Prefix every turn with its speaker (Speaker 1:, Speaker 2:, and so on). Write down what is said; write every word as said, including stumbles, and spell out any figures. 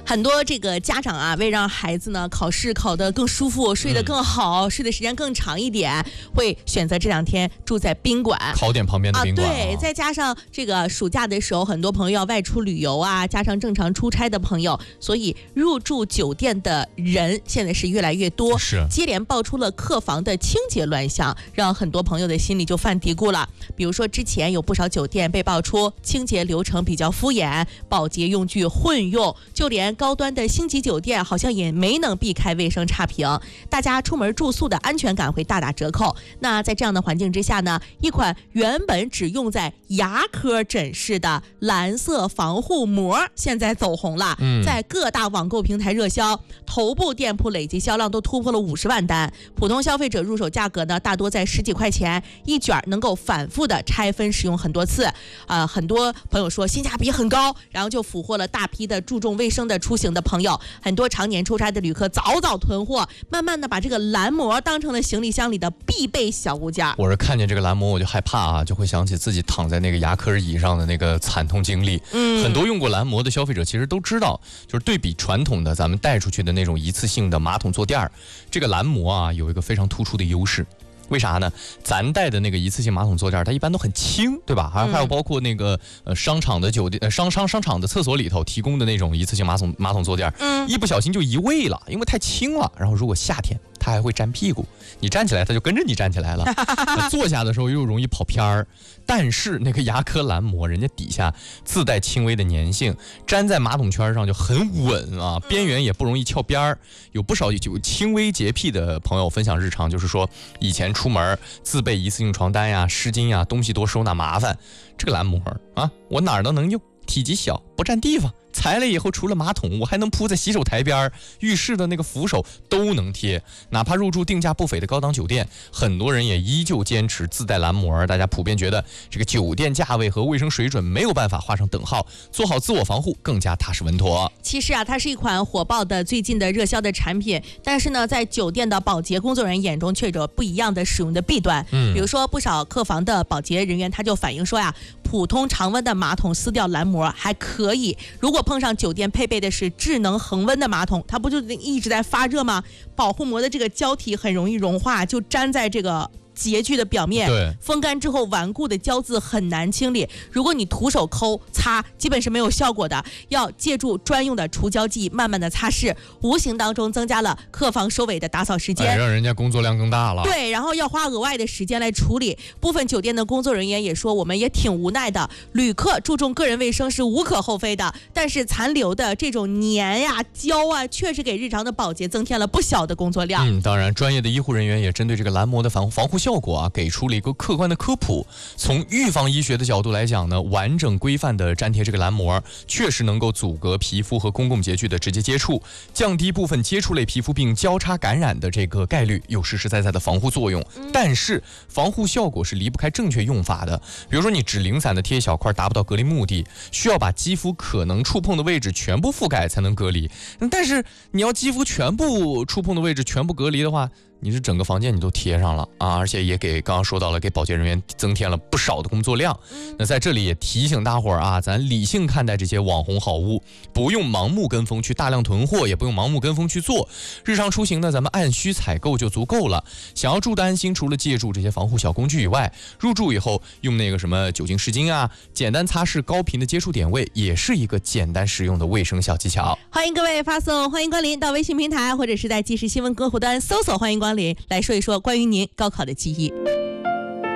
Speaker 1: 很多这个家长啊，为让孩子呢考试考得更舒服，睡得更好，嗯、睡的时间更长一点，会选择这两天住在宾馆，
Speaker 2: 考点旁边的宾馆、啊。
Speaker 1: 对，再加上这个暑假的时候，很多朋友要外出旅游啊，加上正常出差的朋友，所以入住酒店的人现在是越来越多。
Speaker 2: 是，
Speaker 1: 接连爆出了客房的清洁乱象，让很多朋友的心里就犯嘀咕了。比如说，之前有不少酒店被爆出清洁流程比较敷衍，保洁用具混用，就连高端的星级酒店好像也没能避开卫生差评，大家出门住宿的安全感会大打折扣。那在这样的环境之下呢，一款原本只用在牙科诊室的蓝色防护膜现在走红了，嗯、在各大网购平台热销，头部店铺累计销量都突破了五十万单。普通消费者入手价格呢，大多在十几块钱一卷，能够反复的拆分使用很多次。呃，很多朋友说性价比很高，然后就俘获了大批的注重卫生的出行的朋友。很多常年出差的旅客早早囤货，慢慢的把这个蓝膜当成了行李箱里的必备小物件。
Speaker 2: 我是看见这个蓝膜我就害怕啊，就会想起自己躺在那个牙科椅上的那个惨痛经历。嗯，很多用过蓝膜的消费者其实都知道，就是对比传统的咱们带出去的那种一次性的马桶坐垫，这个蓝膜啊有一个非常突出的优势。为啥呢？咱带的那个一次性马桶坐垫，它一般都很轻，对吧？还还有包括那个呃商场的酒店、呃商商商场的厕所里头提供的那种一次性马桶马桶坐垫，嗯，一不小心就移位了，因为太轻了。然后如果夏天它还会粘屁股，你站起来它就跟着你站起来了，坐下的时候又容易跑偏儿。但是那个牙科蓝膜，人家底下自带轻微的粘性，粘在马桶圈上就很稳啊，边缘也不容易翘边儿。有不少有轻微洁癖的朋友分享日常，就是说以前出门自备一次性床单呀、湿巾呀，东西多收纳麻烦。这个蓝膜啊，我哪儿都能用，体积小，不占地方。裁了以后，除了马桶，我还能铺在洗手台边，浴室的那个扶手都能贴。哪怕入住定价不菲的高档酒店，很多人也依旧坚持自带蓝膜。大家普遍觉得这个酒店价位和卫生水准没有办法画上等号，做好自我防护更加踏实稳妥。
Speaker 1: 其实啊，它是一款火爆的最近的热销的产品，但是呢，在酒店的保洁工作人员眼中却有不一样的使用的弊端。嗯，比如说不少客房的保洁人员他就反映说呀，普通常温的马桶撕掉蓝膜还可以，如果碰上酒店配备的是智能恒温的马桶，它不就一直在发热吗？保护膜的这个胶体很容易融化，就粘在这个洁具的表面，
Speaker 2: 对，
Speaker 1: 风干之后顽固的胶渍很难清理。如果你徒手抠擦，基本是没有效果的，要借助专用的除胶剂慢慢的擦拭，无形当中增加了客房收尾的打扫时间，
Speaker 2: 哎，让人家工作量更大了。
Speaker 1: 对，然后要花额外的时间来处理。部分酒店的工作人员也说，我们也挺无奈的，旅客注重个人卫生是无可厚非的，但是残留的这种粘呀、胶啊，确实给日常的保洁增添了不小的工作量。
Speaker 2: 嗯，当然，专业的医护人员也针对这个蓝膜的防防护效果啊，给出了一个客观的科普。从预防医学的角度来讲呢，完整规范的粘贴这个蓝膜，确实能够阻隔皮肤和公共洁具的直接接触，降低部分接触类皮肤病交叉感染的这个概率，有实实在在的防护作用。嗯、但是防护效果是离不开正确用法的。比如说你只零散的贴一小块，达不到隔离目的，需要把肌肤可能触碰的位置全部覆盖才能隔离。但是你要肌肤全部触碰的位置全部隔离的话，你是整个房间你都贴上了啊，而且也给刚刚说到了，给保洁人员增添了不少的工作量。那在这里也提醒大伙儿啊，咱理性看待这些网红好物，不用盲目跟风去大量囤货，也不用盲目跟风去做。日常出行呢，咱们按需采购就足够了。想要住得安心，除了借助这些防护小工具以外，入住以后用那个什么酒精湿巾啊，简单擦拭高频的接触点位，也是一个简单实用的卫生小技巧。
Speaker 1: 欢迎各位发送欢迎光临到微信平台，或者是在即时新闻客户端搜索欢迎光临，来说一说关于您高考的记忆。